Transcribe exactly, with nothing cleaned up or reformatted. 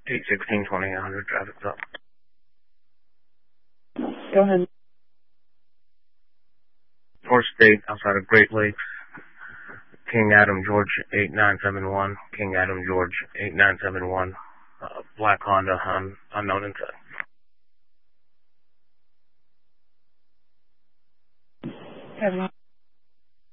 eight sixteen twenty-eight hundred, traffic's up. Go ahead. Fourth State, outside of Great Lakes. King Adam George eight nine seven one. King Adam George eight nine seven one. Uh, black Honda on unknown inside. Have